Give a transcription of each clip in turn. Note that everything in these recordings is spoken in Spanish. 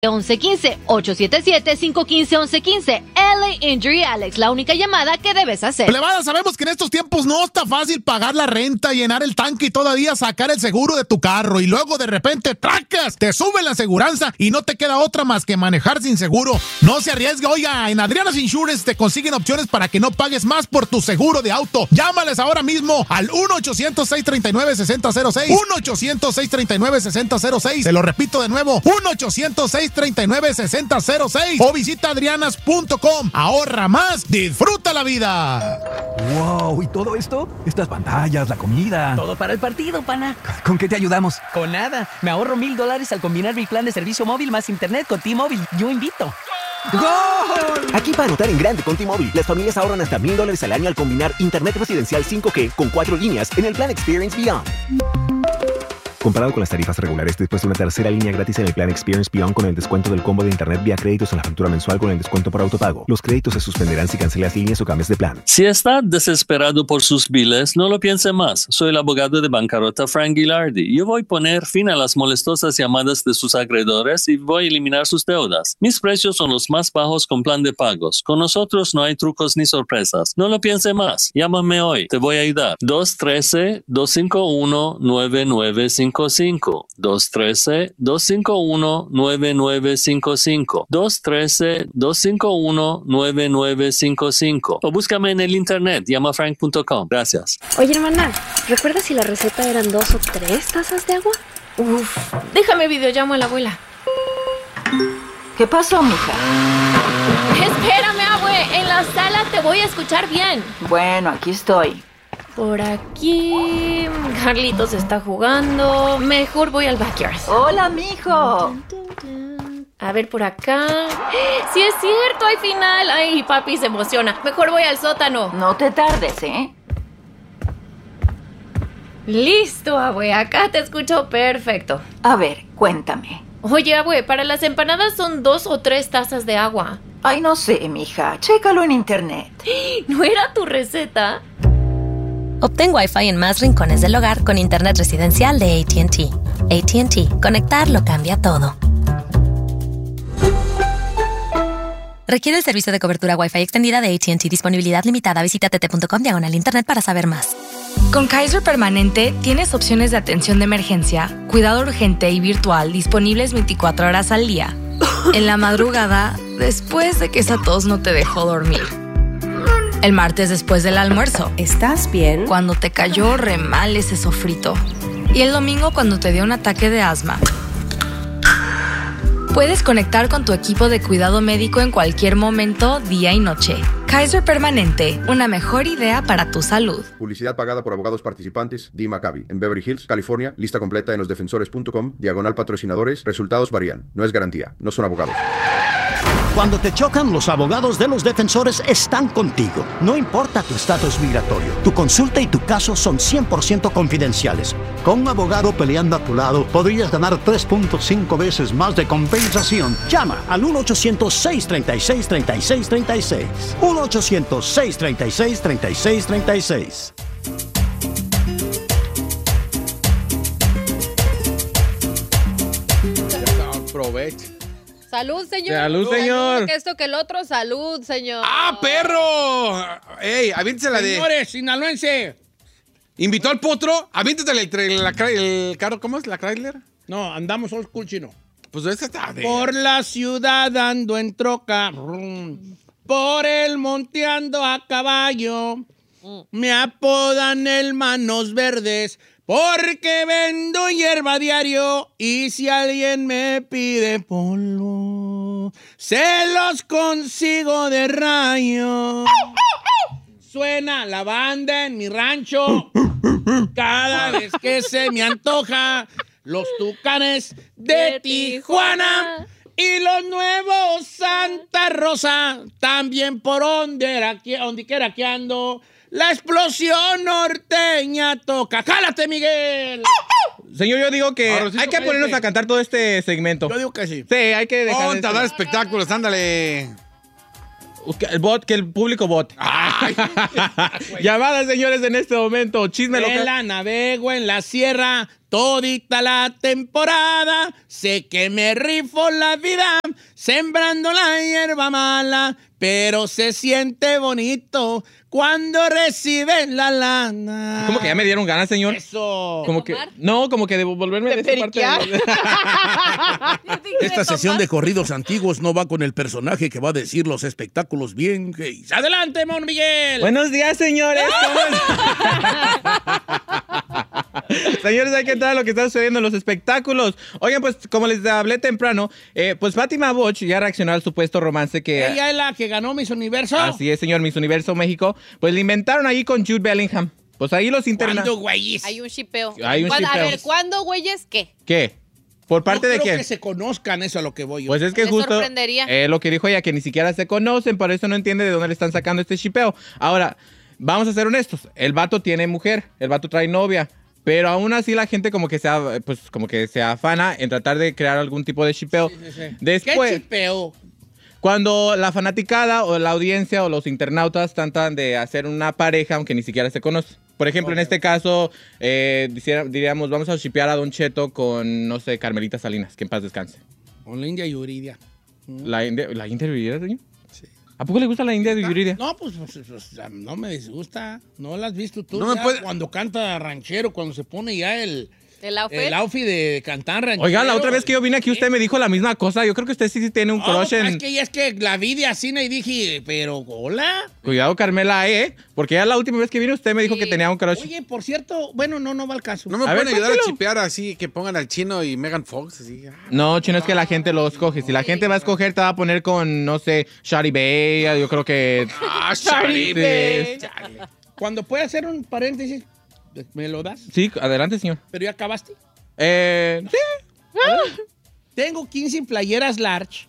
1115 877-515-1115. LA Injury Alex, la única llamada que debes hacer. Plebada, sabemos que en estos tiempos no está fácil pagar la renta, llenar el tanque y todavía sacar el seguro de tu carro, y luego de repente ¡tracas! Te sube la aseguranza y no te queda otra más que manejar sin seguro. No se arriesgue. Oiga, en Adriana's Insurance te consiguen opciones para que no pagues más por tu seguro de auto. Llámales ahora mismo al 1-800-639-6006. 1-800-639-6006. Te lo repito de nuevo, 1-800-639-6006 o visita adrianas.com. Ahorra más, disfruta la vida. Wow, ¿y todo esto? Estas pantallas, la comida. Todo para el partido, pana. ¿Con qué te ayudamos? Con nada. Me ahorro $1,000 al combinar mi plan de servicio móvil más internet con T-Mobile. Yo invito. ¡Gol! Aquí para anotar en grande con T-Mobile, las familias ahorran hasta $1,000 al año al combinar internet residencial 5G con 4 líneas en el plan Experience Beyond. Comparado con las tarifas regulares, después de una tercera línea gratis en el plan Experience Beyond con el descuento del combo de internet vía créditos en la factura mensual con el descuento por autopago. Los créditos se suspenderán si cancelas líneas o cambias de plan. Si está desesperado por sus biles, no lo piense más. Soy el abogado de bancarrota Frank Gilardi. Yo voy a poner fin a las molestosas llamadas de sus acreedores y voy a eliminar sus deudas. Mis precios son los más bajos con plan de pagos. Con nosotros no hay trucos ni sorpresas. No lo piense más. Llámame hoy. Te voy a ayudar. 213-251-9955. 213-251-9955. 213-251-9955. O búscame en el internet, llamafrank.com. Gracias. Oye, hermana, ¿recuerdas si la receta eran 2 o 3 tazas de agua? Uf, déjame videollamo a la abuela. ¿Qué pasó, mija? Espérame, abue, en la sala te voy a escuchar bien. Bueno, aquí estoy. Por aquí, Carlitos está jugando. Mejor voy al backyard. Hola, mijo. A ver, por acá. ¡Sí es cierto! ¡Hay final! ¡Ay, papi se emociona! Mejor voy al sótano. No te tardes, ¿eh? Listo, abue. Acá te escucho perfecto. A ver, cuéntame. Oye, abue, para las empanadas son 2 o 3 tazas de agua. Ay, no sé, mija. Chécalo en internet. ¿No era tu receta? Obtén Wi-Fi en más rincones del hogar con internet residencial de AT&T. AT&T. Conectar lo cambia todo. Requiere el servicio de cobertura Wi-Fi extendida de AT&T. Disponibilidad limitada. Visita tt.com/internet para saber más. Con Kaiser Permanente tienes opciones de atención de emergencia, cuidado urgente y virtual disponibles 24 horas al día. En la madrugada, después de que esa tos no te dejó dormir. El martes después del almuerzo. ¿Estás bien? Cuando te cayó re mal ese sofrito. Y el domingo cuando te dio un ataque de asma. Puedes conectar con tu equipo de cuidado médico en cualquier momento, día y noche. Kaiser Permanente, una mejor idea para tu salud. Publicidad pagada por abogados participantes. Dee Maccabi, en Beverly Hills, California. Lista completa en losdefensores.com. /patrocinadores. Resultados varían. No es garantía. No son abogados. Cuando te chocan, los abogados de Los Defensores están contigo. No importa tu estatus migratorio, tu consulta y tu caso son 100% confidenciales. Con un abogado peleando a tu lado, podrías ganar 3.5 veces más de compensación. Llama al 1-800-636-3636. 1-800-636-3636. Aprovecha. Salud, señor. Salud, señor. Que esto que el otro, salud, señor. ¡Ah, perro! ¡Ey, aviéntese la de... Señores, sinaloense. ¿Invitó al potro? Aviéntate el carro, ¿cómo es? ¿La Chrysler? No, andamos old school, chino. Pues esta tarde. Por la ciudad ando en troca. Por el monte ando a caballo. Me apodan el Manos Verdes. Porque vendo hierba diario y si alguien me pide polvo, se los consigo de rayo. Suena la banda en mi rancho cada vez que se me antoja. Los Tucanes de Tijuana y los nuevos Santa Rosa, también por donde quiera que ando. La explosión norteña toca. ¡Jálate, Miguel! Señor, yo digo que hay que ponernos a cantar todo este segmento. Yo digo que sí. Sí, hay que dejar Ponte a dar espectáculos, ándale. Que el público vote. Llamadas, señores, en este momento. Chisme local. La navego en la sierra todita la temporada. Sé que me rifo la vida sembrando la hierba mala, pero se siente bonito cuando reciben la lana. ¿Cómo que ya me dieron ganas, señor? Eso. Como que, no, como que de volverme de esa parte. Esta sesión de corridos antiguos no va con el personaje que va a decir los espectáculos bien gays. ¡Adelante, Mon Miguel! Buenos días, señores. Señores, hay que entrar a lo que está sucediendo en los espectáculos. Oigan, pues, como les hablé temprano, pues Fátima Boch ya reaccionó al supuesto romance que... Ella es la que ganó Miss Universo. Así es, señor, Miss Universo México. Pues le inventaron ahí con Jude Bellingham. Pues ahí los internan. ¿Cuándo, güeyes? Hay un shipeo. Hay un A shipeo. ver, ¿cuándo, güeyes, qué? ¿Qué? ¿Por parte de creo quién? que se conozcan, eso a lo que voy yo. Pues es que Me justo sorprendería. lo que dijo ella, que ni siquiera se conocen, por eso no entiende de dónde le están sacando este shipeo. Ahora, vamos a ser honestos, el vato tiene mujer, el vato trae novia, pero aún así la gente como que se afana en tratar de crear algún tipo de shipeo. Sí. Después, ¿Qué shipeo? cuando la fanaticada o la audiencia o los internautas tratan de hacer una pareja aunque ni siquiera se conocen. Por ejemplo, en este caso, diríamos, vamos a shipear a Don Cheto con, no sé, Carmelita Salinas, que en paz descanse. Con la India Yuridia. ¿La India Yuridia, señor? Sí. ¿A poco le gusta la India Yuridia? No, pues no me disgusta. ¿No la has visto tú? No me puede... Cuando canta ranchero, cuando se pone ya el outfit de cantar ranchero. Oiga, la otra vez que yo vine aquí usted me dijo la misma cosa. Yo creo que usted sí tiene un crush en... Es que la vi de Asina y dije, pero hola. Cuidado, Carmela, porque ya la última vez que vine usted me dijo que tenía un crush. Oye, por cierto, bueno, no va al caso. ¿No me pueden ayudar a chipear así, que pongan al Chino y Megan Fox? Así? No, Chino, es que la gente lo escoge. Si la gente va a escoger, te va a poner con, no sé, Shari Bay. Yo creo que... Shari Bay. Cuando pueda hacer un paréntesis, ¿me lo das? Sí, adelante, señor. ¿Pero ya acabaste? Sí. Tengo 15 playeras large.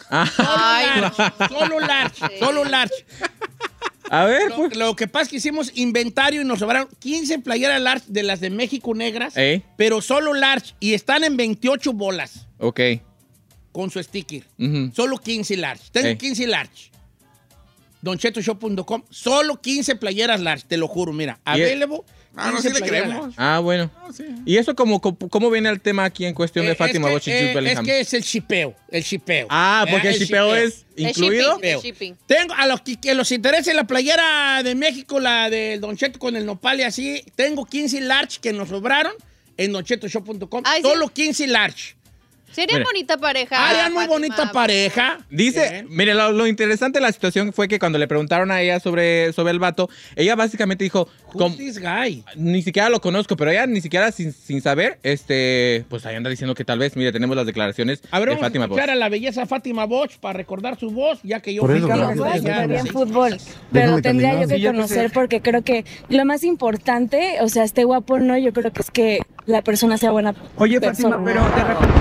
Solo large. A ver, pues. Lo que pasa es que hicimos inventario y nos sobraron 15 playeras large de las de México negras, pero solo large, y están en 28 bolas. Ok. Con su sticker. Solo 15 large. Tengo 15 large. DonChetoShop.com. Solo 15 playeras large, te lo juro. Mira, available. No, sí le creemos. Bueno. Sí. ¿Y eso cómo viene el tema aquí en cuestión de Fátima Boch y Jude Bellingham? Es que es el shipeo. Porque el shipeo es incluido. El shipping. Tengo a los que los interese la playera de México, la del Don Cheto con el nopal y así, tengo 15 large que nos sobraron en DonChetoShop.com. Solo 15 large. Sería bonita pareja. Harían muy bonita pareja. Dice, mire, lo interesante de la situación fue que cuando le preguntaron a ella sobre el vato, ella básicamente dijo... Who's this guy? Ni siquiera lo conozco, pero ella ni siquiera sin saber, pues ahí anda diciendo que tal vez, mire, tenemos las declaraciones de Fátima Boch. A ver, a la belleza Fátima Boch para recordar su voz, ya que yo... Bien fútbol, pero tendría yo que conocer porque creo que lo más importante, o sea, esté guapo, no, yo creo que es que la persona sea buena persona. Oye, Fátima, pero de repente...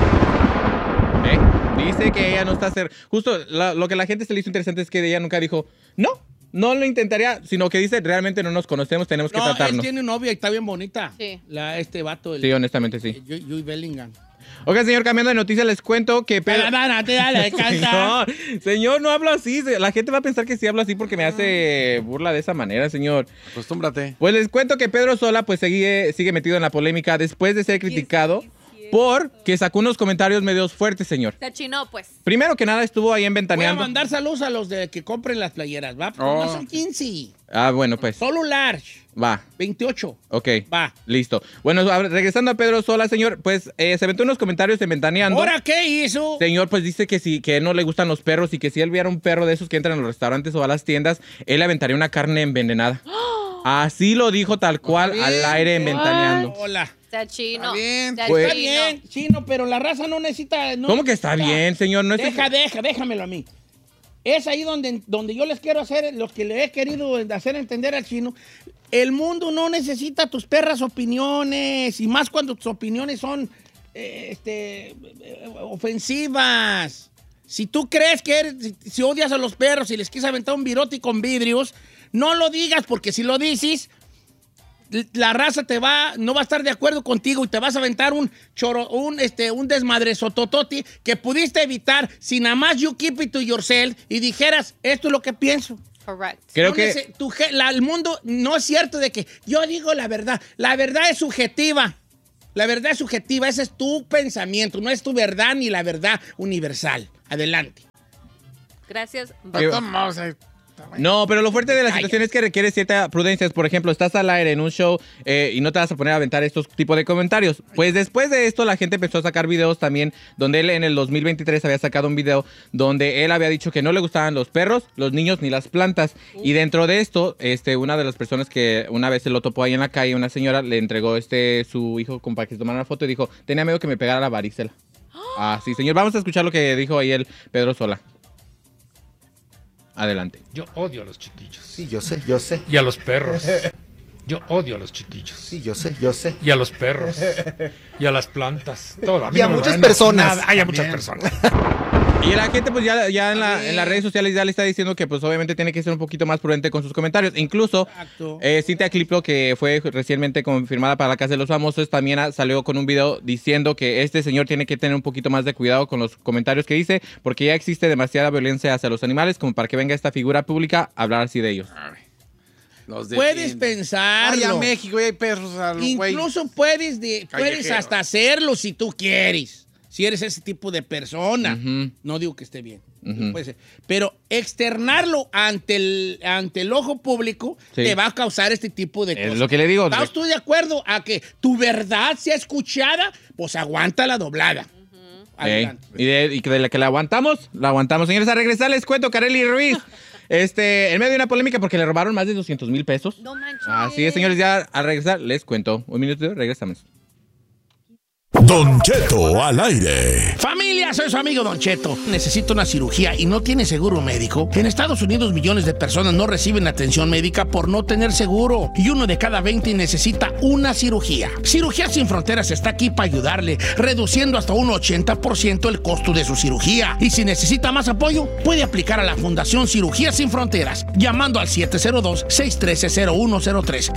Dice que ella no está justo lo que la gente se le hizo interesante es que ella nunca dijo, no lo intentaría, sino que dice, realmente no nos conocemos, tenemos que tratarnos. Él tiene novia y está bien bonita. Sí. Este vato. Sí, honestamente, sí. Jude Bellingham. Ok, señor, cambiando de noticia, les cuento que... Señor, no hablo así. La gente va a pensar que sí hablo así porque me hace burla de esa manera, señor. Acostúmbrate. Pues les cuento que Pedro Sola pues sigue metido en la polémica después de ser criticado porque sacó unos comentarios medios fuertes, señor. Se chinó, pues. Primero que nada estuvo ahí ventaneando. Voy a mandar saludos a los de que compren las playeras, ¿va? No son 15. Bueno, pues. Solo large. Va. 28. Ok. Va. Listo. Bueno, regresando a Pedro Sola, señor, pues se aventó unos comentarios de ventaneando. ¿Ahora qué hizo? Señor, pues dice que sí, que no le gustan los perros y que si él viera un perro de esos que entran a los restaurantes o a las tiendas, él le aventaría una carne envenenada. Así lo dijo tal cual al aire ventaneando. Hola. Está chino. Está bien, chino, pero la raza no necesita... ¿Cómo que está bien, señor? No déjamelo a mí. Es ahí donde yo les quiero hacer, los que le he querido hacer entender al chino, el mundo no necesita tus perras opiniones, y más cuando tus opiniones son ofensivas. Si tú crees que si odias a los perros y les quieres aventar un virote con vidrios, no lo digas, porque si lo dices... la raza no va a estar de acuerdo contigo y te vas a aventar un desmadre sotototi que pudiste evitar si nada más you keep it to yourself y dijeras, esto es lo que pienso. Correct. Creo que el mundo no es cierto de que yo digo la verdad. La verdad es subjetiva. La verdad es subjetiva. Ese es tu pensamiento. No es tu verdad ni la verdad universal. Adelante. Gracias. No, pero lo fuerte de la situación es que requiere cierta prudencia. Por ejemplo, estás al aire en un show y no te vas a poner a aventar estos tipos de comentarios. Pues después de esto, la gente empezó a sacar videos también, donde él en el 2023 había sacado un video donde él había dicho que no le gustaban los perros, los niños ni las plantas. Y dentro de esto, una de las personas que una vez se lo topó ahí en la calle, una señora le entregó su hijo para que se tomara una foto y dijo, tenía miedo que me pegara la varicela. Ah, sí, señor. Vamos a escuchar lo que dijo ahí el Pedro Sola. Adelante. Yo odio a los chiquillos. Sí, yo sé. Y a los perros. Yo odio a los chiquillos. Sí, yo sé. Y a los perros. Y a las plantas. Todo. Y a muchas personas. Hay a muchas personas. Y la gente pues ya en las redes sociales ya le está diciendo que pues obviamente tiene que ser un poquito más prudente con sus comentarios. Incluso Cintia Cliplo, que fue recientemente confirmada para la Casa de los Famosos, también salió con un video diciendo que este señor tiene que tener un poquito más de cuidado con los comentarios que dice, porque ya existe demasiada violencia hacia los animales como para que venga esta figura pública a hablar así de ellos. Puedes pensarlo. Ay, a México y hay perros. Incluso puedes hasta hacerlo si tú quieres. Si eres ese tipo de persona. No digo que esté bien. Puede ser. Pero externarlo ante el ojo público te va a causar este tipo de cosas. Es lo que le digo. ¿Estás tú de acuerdo a que tu verdad sea escuchada? Pues aguanta la doblada. Y de la que la aguantamos. Señores, a regresar les cuento, Kareli Ruiz. En medio de una polémica porque le robaron más de 200,000 pesos. No manches. Así es, señores, ya a regresar les cuento. Un minuto, regresamos. Don Cheto al aire. Familia, soy su amigo Don Cheto. Necesito una cirugía y no tiene seguro médico. En Estados Unidos millones de personas no reciben atención médica por no tener seguro. Y 1 de cada 20 necesita una cirugía. Cirugías Sin Fronteras está aquí para ayudarle, reduciendo hasta un 80% el costo de su cirugía. Y si necesita más apoyo, puede aplicar a la Fundación Cirugías Sin Fronteras, llamando al 702-613-0103.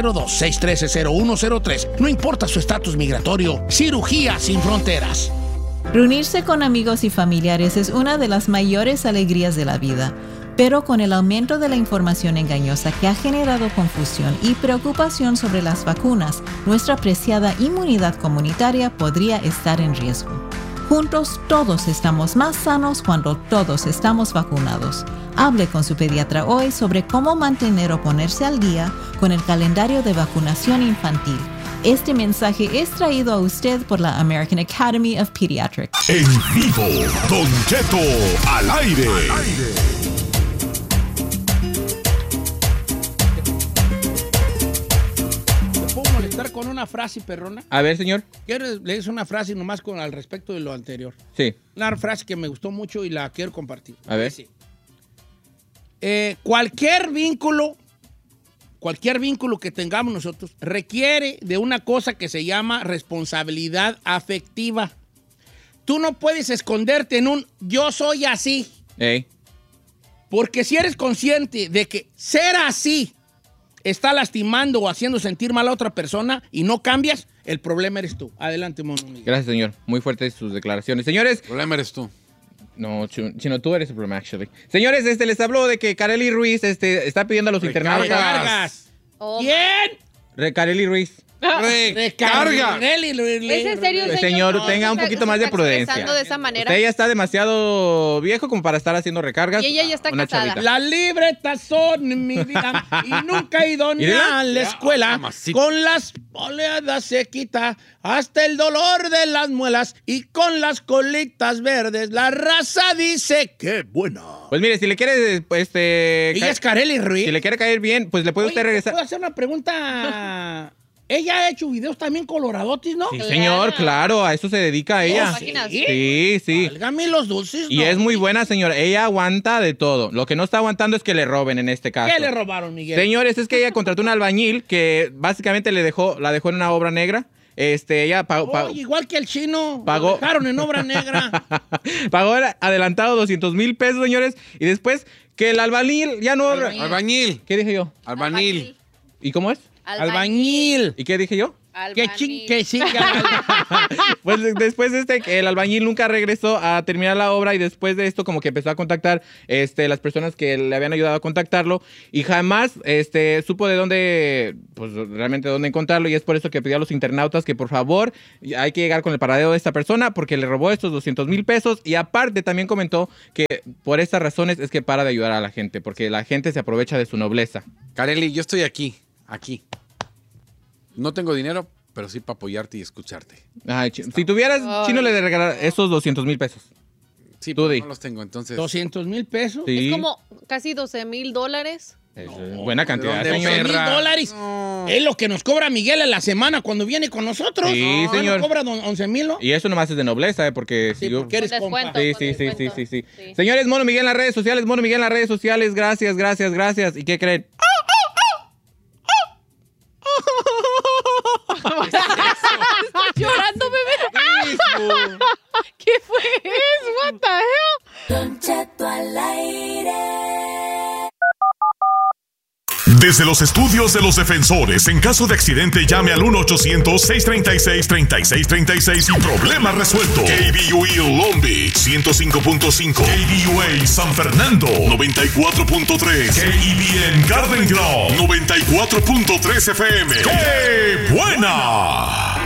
702-613-0103. No importa su estatus migratorio. Cirugía Sin Fronteras. Reunirse con amigos y familiares es una de las mayores alegrías de la vida, pero con el aumento de la información engañosa que ha generado confusión y preocupación sobre las vacunas, nuestra preciada inmunidad comunitaria podría estar en riesgo. Juntos todos estamos más sanos cuando todos estamos vacunados. Hable con su pediatra hoy sobre cómo mantener o ponerse al día con el calendario de vacunación infantil. Este mensaje es traído a usted por la American Academy of Pediatrics. En vivo, Don Cheto al aire. ¿Te puedo molestar con una frase, perrona? A ver, señor. Quiero leer una frase nomás al respecto de lo anterior. Sí. Una frase que me gustó mucho y la quiero compartir. A ver. Dice, cualquier vínculo que tengamos nosotros requiere de una cosa que se llama responsabilidad afectiva. Tú no puedes esconderte en un yo soy así. Porque si eres consciente de que ser así está lastimando o haciendo sentir mal a otra persona y no cambias, el problema eres tú. Adelante, Mono Miguel. Gracias, señor. Muy fuertes sus declaraciones. Señores. El problema eres tú. No, Chino, tú eres el problema, actually. Señores, les habló de que Kareli Ruiz está pidiendo a los internautas. ¡Recargas! ¿Quién? Kareli Ruiz. ¡Recarga! ¿Es en serio, señor? Tenga un poquito más de prudencia. De esa manera. Usted ya está demasiado viejo como para estar haciendo recargas. Y ella ya está casada. Chavita. Las libretas son mi vida y nunca he ido ni a la escuela. Con las oleadas se quita hasta el dolor de las muelas y con las colitas verdes la raza dice que buena. Pues mire, si le quiere, ella es Kareli Ruiz. Si le quiere caer bien, pues le puede usted regresar. ¿Puedo hacer una pregunta? Ella ha hecho videos también coloradotis, ¿no? Sí, señor, claro, a eso se dedica ella. Sí. Válgame los dulces, y es muy buena, señora. Ella aguanta de todo. Lo que no está aguantando es que le roben en este caso. ¿Qué le robaron, Miguel? Señores, es que ella contrató un albañil que básicamente la dejó en una obra negra. Ella pagó. Igual que el Chino. Pagó. Lo dejaron en obra negra. Pagó adelantado 200,000 pesos, señores. Y después que el albañil ya no. Albañil. ¿Qué dije yo? Albañil. ¿Y cómo es? Albañil. ¿Y qué dije yo? Que Pues después el albañil nunca regresó a terminar la obra y después de esto como que empezó a contactar las personas que le habían ayudado a contactarlo y jamás supo de dónde, pues realmente dónde encontrarlo y es por eso que pidió a los internautas que por favor hay que llegar con el paradero de esta persona porque le robó estos 200,000 pesos y aparte también comentó que por estas razones es que para de ayudar a la gente porque la gente se aprovecha de su nobleza. Kareli, yo estoy aquí. No tengo dinero, pero sí para apoyarte y escucharte. Ay, si tuvieras, Chino le regalar esos 200,000 pesos. Sí, pero no los tengo, entonces. ¿200,000 pesos? Sí. Es como casi $12,000. Buena cantidad. $11,000 es lo que nos cobra Miguel a la semana cuando viene con nosotros. Sí, señor. Nos cobra 11,000, ¿no? Y eso nomás es de nobleza, porque sí, porque eres compa. Sí. Señores, Mono Miguel en las redes sociales, gracias. ¿Y qué creen? ¿Estás llorando, bebé? ¿Qué fue eso? What the hell? Don Cheto al aire. Desde los estudios de los defensores, en caso de accidente llame al 1-800-636-3636 y problema resuelto. KBUE Long Beach 105.5, KBUA San Fernando 94.3, KEBN Garden Grove 94.3 FM. ¡Qué buena!